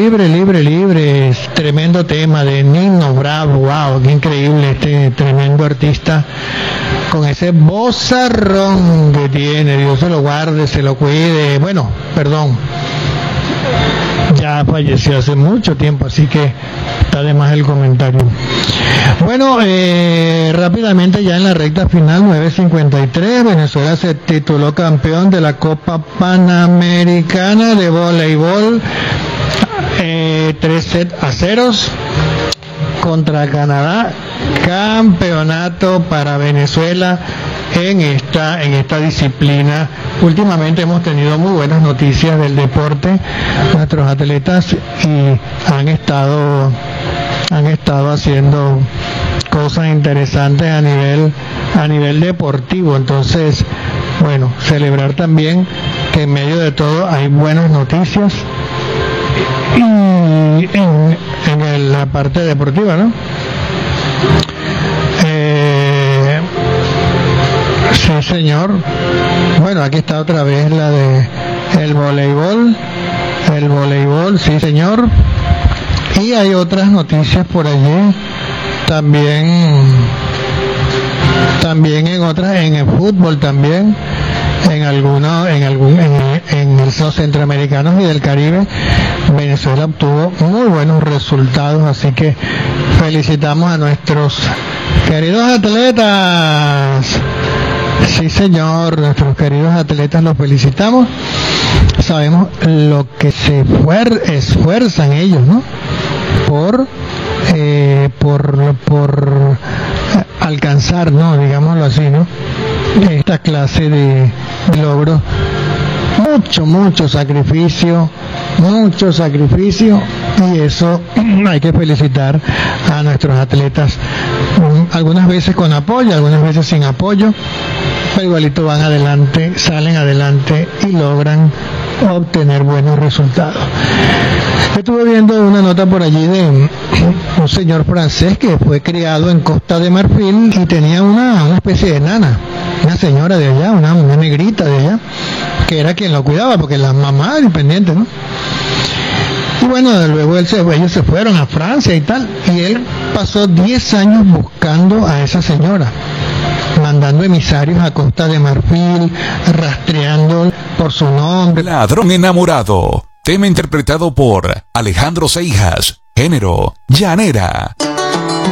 libre. Tremendo tema de Nino Bravo. Wow, qué increíble este tremendo artista con ese vozarrón que tiene. Dios se lo guarde, se lo cuide. Bueno, perdón, ya falleció hace mucho tiempo, así que está de más el comentario. Bueno, rápidamente ya en la recta final, 9:53, Venezuela se tituló campeón de la Copa Panamericana de Voleibol, 3-0 contra Canadá. Campeonato para Venezuela en esta disciplina. Últimamente hemos tenido muy buenas noticias del deporte, nuestros atletas, y han estado haciendo cosas interesantes a nivel deportivo. Entonces, bueno, celebrar también que en medio de todo hay buenas noticias y en la parte deportiva, ¿no? Sí, señor. Bueno, aquí está otra vez la de el voleibol, sí, señor. Y hay otras noticias por allí también en el fútbol también, en los centroamericanos y del Caribe. Venezuela obtuvo muy buenos resultados, así que felicitamos a nuestros queridos atletas. Sí, señor, nuestros queridos atletas los felicitamos. Sabemos lo que se esfuerzan ellos, ¿no? Por alcanzar, ¿no? Digámoslo así, ¿no? Esta clase de logros. Mucho sacrificio, y eso hay que felicitar a nuestros atletas, algunas veces con apoyo, algunas veces sin apoyo, pero igualito van adelante, salen adelante y logran obtener buenos resultados. Estuve viendo una nota por allí de un señor francés que fue criado en Costa de Marfil y tenía una especie de nana, una señora de allá, una negrita de allá, que era quien lo cuidaba, porque la mamá era independiente, ¿no? Y bueno, luego ellos se fueron a Francia y tal, y él pasó 10 años buscando a esa señora, mandando emisarios a Costa de Marfil, rastreando por su nombre. Ladrón enamorado, tema interpretado por Alejandro Seijas, género llanera.